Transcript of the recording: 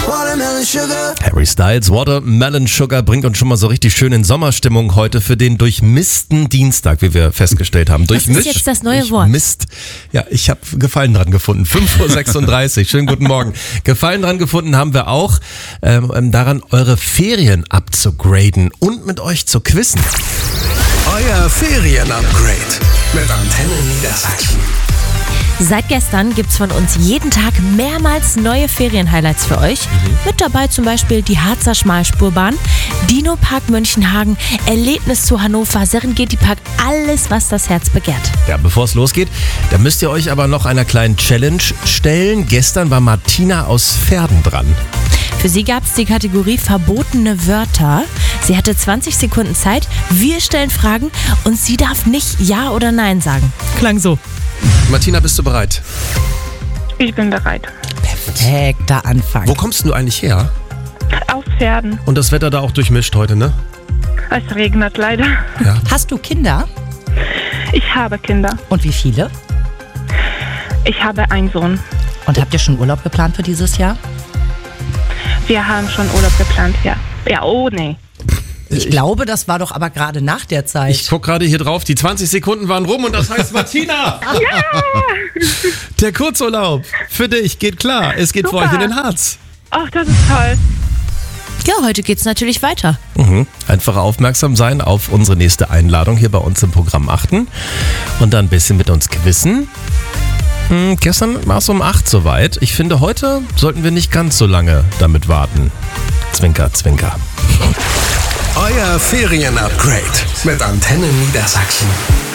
Watermelon Sugar. Harry Styles, Watermelon Sugar bringt uns schon mal so richtig schön in Sommerstimmung heute für den durchmissten Dienstag, wie wir festgestellt haben. Das ist jetzt das neue Wort. Mist. Ja, ich habe Gefallen dran gefunden. 5:36 Uhr. Schönen guten Morgen. Gefallen dran gefunden haben wir auch daran, eure Ferien abzugraden und mit euch zu quizzen. Euer Ferien-Upgrade mit Antenne Niedersachsen. Seit gestern gibt's von uns jeden Tag mehrmals neue Ferienhighlights für euch. Mit dabei zum Beispiel die Harzer Schmalspurbahn, Dino-Park Münchenhagen, Erlebnis zu Hannover, Serengeti-Park, alles, was das Herz begehrt. Ja, bevor es losgeht, da müsst ihr euch aber noch einer kleinen Challenge stellen. Gestern war Martina aus Verden dran. Für sie gab's die Kategorie verbotene Wörter. Sie hatte 20 Sekunden Zeit. Wir stellen Fragen und sie darf nicht Ja oder Nein sagen. Klang so. Martina, bist du bereit? Ich bin bereit. Perfekter Anfang. Wo kommst du eigentlich her? Aus Pferden. Und das Wetter da auch durchmischt heute, ne? Es regnet leider. Ja. Hast du Kinder? Ich habe Kinder. Und wie viele? Ich habe einen Sohn. Und habt ihr schon Urlaub geplant für dieses Jahr? Wir haben schon Urlaub geplant, ja. Ja, oh nee. Ich glaube, das war doch aber gerade nach der Zeit. Ich guck gerade hier drauf, die 20 Sekunden waren rum und das heißt Martina! Ja! Der Kurzurlaub für dich geht klar. Es geht für Super. euch in den Harz. Ach, das ist toll. Ja, heute geht's natürlich weiter. Einfach aufmerksam sein auf unsere nächste Einladung hier bei uns im Programm achten und dann ein bisschen mit uns quizzen. Gestern war es um 8 soweit. Ich finde, heute sollten wir nicht ganz so lange damit warten. Zwinker, zwinker. Euer Ferien-Upgrade mit Antenne Niedersachsen.